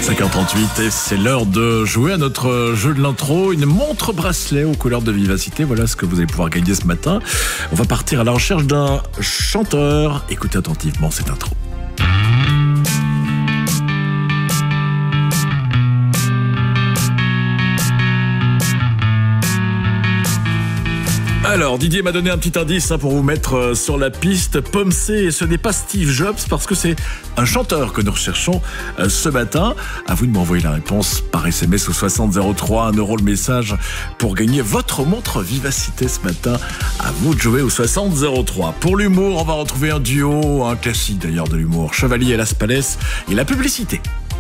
5h38 et c'est l'heure de jouer à notre jeu de l'intro, une montre bracelet aux couleurs de Vivacité. Voilà ce que vous allez pouvoir gagner ce matin. On va partir à la recherche d'un chanteur. Écoutez attentivement cette intro. Alors, Didier m'a donné un petit indice pour vous mettre sur la piste. Pomme C, et ce n'est pas Steve Jobs parce que c'est un chanteur que nous recherchons ce matin. À vous de m'envoyer la réponse par SMS au 6003, 1 € le message pour gagner votre montre Vivacité ce matin. À vous de jouer au 6003. Pour l'humour, on va retrouver un duo, un classique d'ailleurs de l'humour, Chevalier et Las Palais et la publicité.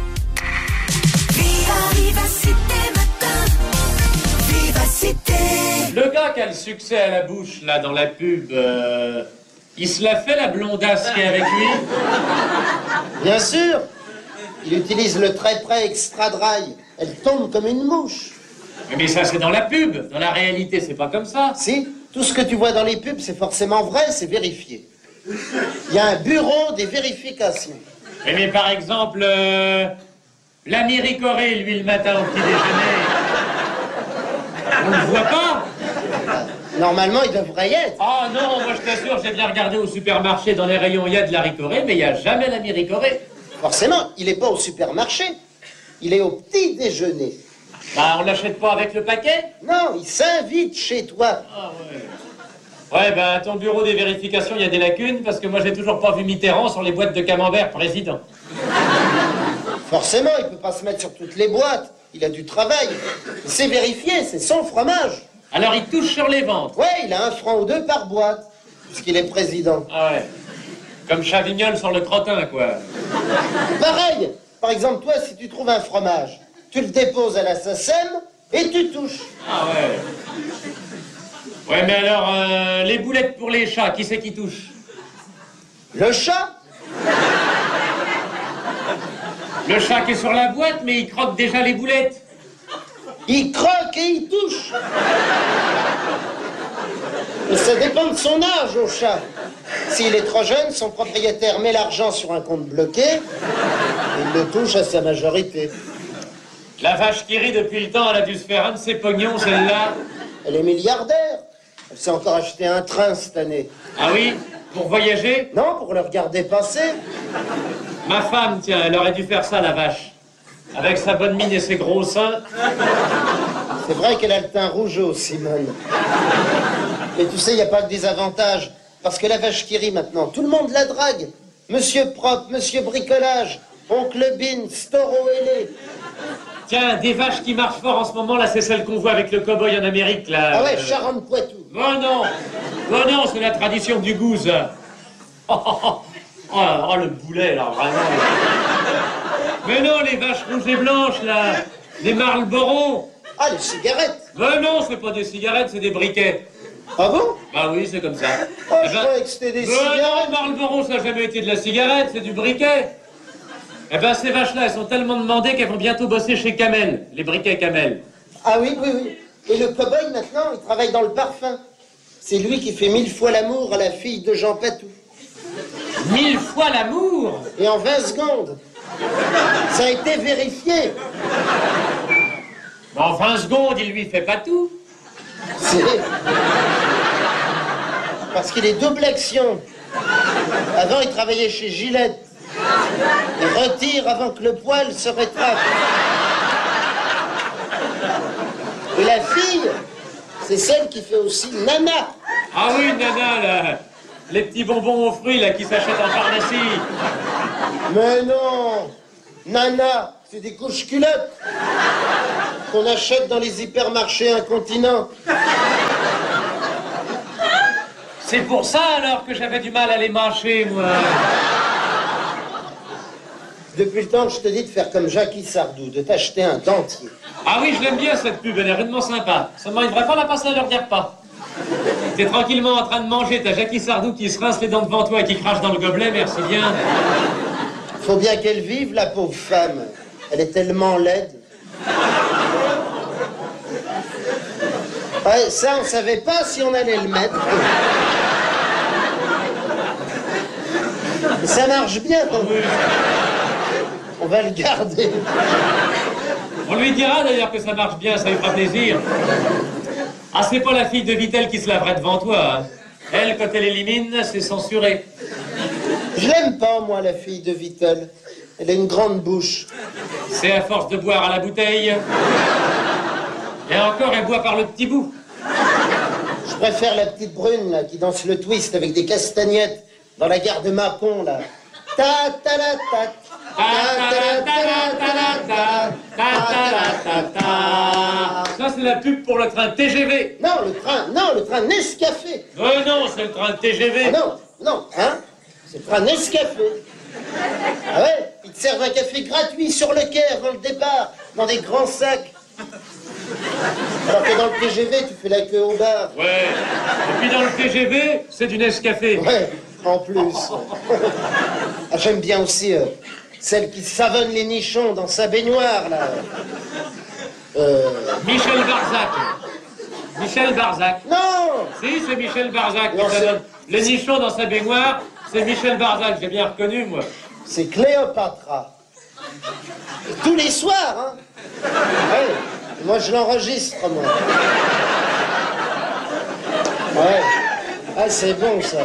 Le gars qui a le succès à la bouche, là, dans la pub, il se la fait, la blondasse qui est avec lui? Bien sûr. Il utilise le très près extra dry. Elle tombe comme une mouche. Mais ça, c'est dans la pub. Dans la réalité, c'est pas comme ça. Si, tout ce que tu vois dans les pubs, c'est forcément vrai, c'est vérifié. Il y a un bureau des vérifications. Mais par exemple, l'ami Ricoré, lui, le matin au petit déjeuner, on le voit pas? Normalement, il devrait y être. Ah non, moi je t'assure, j'ai bien regardé au supermarché, dans les rayons, il y a de la Ricoré, mais il n'y a jamais l'ami Ricoré. Forcément, il n'est pas au supermarché. Il est au petit déjeuner. Bah, on l'achète pas avec le paquet? Non, il s'invite chez toi. Ah ouais. Ouais, ben, à ton bureau des vérifications, il y a des lacunes, parce que moi j'ai toujours pas vu Mitterrand sur les boîtes de camembert président. Forcément, il peut pas se mettre sur toutes les boîtes. Il a du travail. C'est vérifié, c'est son fromage. Alors il touche sur les ventes? Ouais, il a 1 franc ou 2 par boîte, puisqu'il est président. Ah ouais. Comme Chavignol sur le crottin, quoi. Pareil. Par exemple, toi, si tu trouves un fromage, tu le déposes à la SACEM et tu touches. Ah ouais. Ouais, mais alors, les boulettes pour les chats, qui c'est qui touche? Le chat? Le chat qui est sur la boîte, mais il croque déjà les boulettes. Il croque et il touche. Mais ça dépend de son âge au chat. S'il est trop jeune, son propriétaire met l'argent sur un compte bloqué et il le touche à sa majorité. La vache qui rit depuis le temps, elle a dû se faire un de ses pognons, celle-là. Elle est milliardaire. Elle s'est encore acheté un train cette année. Ah oui? Pour voyager? Non, pour le regarder passer. Ma femme, tiens, elle aurait dû faire ça, la vache. Avec sa bonne mine et ses gros seins. C'est vrai qu'elle a le teint rougeau, Simone. Mais tu sais, il n'y a pas que des avantages. Parce que la vache qui rit maintenant, tout le monde la drague. Monsieur Propre, Monsieur Bricolage, Oncle Bin, Storo Ailé. Tiens, des vaches qui marchent fort en ce moment, là, c'est celle qu'on voit avec le cow-boy en Amérique, là. Ah ouais, Charente-Poitou. Oh non! Oh non, c'est la tradition du goose. Oh, le boulet, là, vraiment. Mais non, les vaches rouges et blanches, là. Les Marlboro. Ah, les cigarettes. Mais non, c'est pas des cigarettes, c'est des briquets. Ah bon? Bah oui, c'est comme ça. Oh, je croyais que c'était des non, cigarettes. Marlboro, ça n'a jamais été de la cigarette, c'est du briquet. Eh ben, ces vaches-là, elles sont tellement demandées qu'elles vont bientôt bosser chez Camel, les briquets Camel. Ah oui, oui, oui. Et le cow-boy, maintenant, il travaille dans le parfum. C'est lui qui fait 1000 fois l'amour à la fille de Jean Patou. 1000 fois l'amour? Et en 20 secondes. Ça a été vérifié. Mais en 20 secondes, il lui fait pas tout. C'est... Parce qu'il est double action. Avant, il travaillait chez Gillette. Il retire avant que le poil se rétracte. Et la fille, c'est celle qui fait aussi Nana. Ah oui, Nana, là. Les petits bonbons aux fruits, là, qui s'achètent en pharmacie. Mais non. Nana, c'est des couches culottes qu'on achète dans les hypermarchés incontinents. C'est pour ça, alors, que j'avais du mal à les mâcher, moi. Depuis le temps que je te dis de faire comme Jackie Sardou, de t'acheter un dentier. Ah oui, je l'aime bien, cette pub, elle est rudement sympa. Seulement, il ne devrait pas la passer à l'heure des repas. T'es tranquillement en train de manger, t'as Jackie Sardou qui se rince les dents devant toi et qui crache dans le gobelet, merci bien. Faut bien qu'elle vive, la pauvre femme. Elle est tellement laide. Ouais, ça, on savait pas si on allait le mettre. Ça marche bien, ton... On va le garder. On lui dira d'ailleurs que ça marche bien, ça lui fera plaisir. Ah, c'est pas la fille de Vittel qui se laverait devant toi. Hein. Elle, quand elle élimine, c'est censuré. Je l'aime pas, moi, la fille de Vittel. Elle a une grande bouche. C'est à force de boire à la bouteille. Et encore, elle boit par le petit bout. Je préfère la petite brune, là, qui danse le twist avec des castagnettes dans la gare de Mâcon, là. Ta ta la ta. Ça, c'est la pub pour le train TGV. Non, le train Nescafé. Non, c'est le train TGV. Ah non, hein? C'est le train Nescafé. Ah ouais? Ils te servent un café gratuit sur le quai avant le départ, dans des grands sacs. Alors que dans le TGV, tu fais la queue au bar. Ouais. Et puis dans le TGV, c'est du Nescafé. Ouais, en plus. Ah, j'aime bien aussi celle qui savonne les nichons dans sa baignoire, là. Michel Barzac. Michel Barzac. Non! Si, c'est Michel Barzac Non, qui savonne les nichons dans sa baignoire. C'est Michel Barzac, j'ai bien reconnu, moi. C'est Cléopatra. Et tous les soirs, hein? Ouais. Moi, je l'enregistre, moi. Ouais. Ah, c'est bon, ça.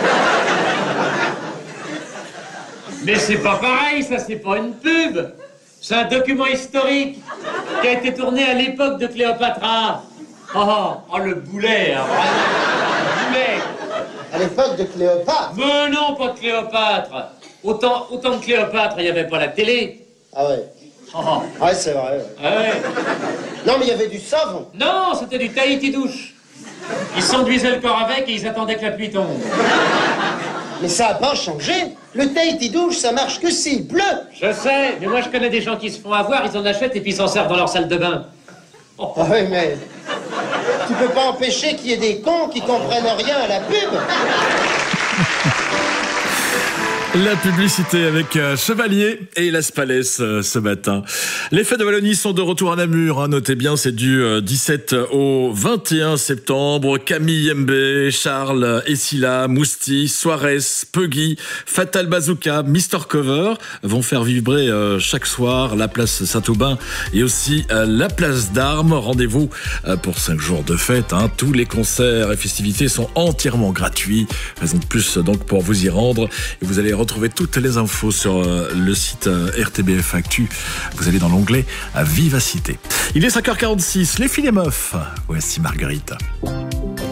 Mais c'est pas pareil, ça, c'est pas une pub. C'est un document historique qui a été tourné à l'époque de Cléopatra. Oh, le boulet, hein, vraiment. Le boulet. À l'époque de Cléopâtre. Mais non, pas de Cléopâtre. Autant de Cléopâtre, il n'y avait pas la télé. Ah ouais. Ouais, c'est vrai. Ouais. Ah ouais. Non, mais il y avait du savon. Non, c'était du Tahiti douche. Ils s'enduisaient le corps avec et ils attendaient que la pluie tombe. Mais ça n'a pas changé. Le Tahiti douche, ça marche que s'il pleut. Je sais, mais moi je connais des gens qui se font avoir, ils en achètent et puis ils s'en servent dans leur salle de bain. Ah ouais, mais tu peux pas empêcher qu'il y ait des cons qui comprennent rien à la pub. La publicité avec Chevalier et Las Palais ce matin. Les fêtes de Wallonie sont de retour à Namur. Hein, notez bien, c'est du 17 au 21 septembre. Camille Mbé, Charles Essila, Mousti, Suarez, Puggy, Fatal Bazooka, Mr Cover vont faire vibrer chaque soir la place Saint-Aubin et aussi la place d'Armes. Rendez-vous pour 5 jours de fête. Hein. Tous les concerts et festivités sont entièrement gratuits. Raison de plus donc pour vous y rendre. Et vous allez retrouver toutes les infos sur le site RTBF Actu. Vous allez dans l'onglet Vivacité. Il est 5h46, les filles et meufs. Voici Marguerite.